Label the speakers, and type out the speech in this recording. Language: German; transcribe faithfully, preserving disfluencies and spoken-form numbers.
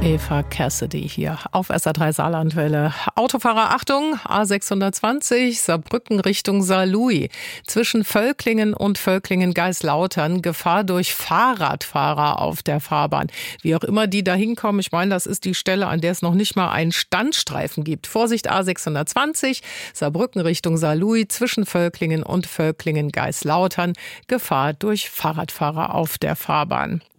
Speaker 1: Eva Cassidy hier auf S R drei Saarlandwelle. Autofahrer, Achtung, A sechshundertzwanzig, Saarbrücken Richtung Saarlouis. Zwischen Völklingen und Völklingen-Geislautern Gefahr durch Fahrradfahrer auf der Fahrbahn. Wie auch immer die da hinkommen, ich meine, das ist die Stelle, an der es noch nicht mal einen Standstreifen gibt. Vorsicht, A sechshundertzwanzig, Saarbrücken Richtung Saarlouis, zwischen Völklingen und Völklingen-Geislautern Gefahr durch Fahrradfahrer auf der Fahrbahn.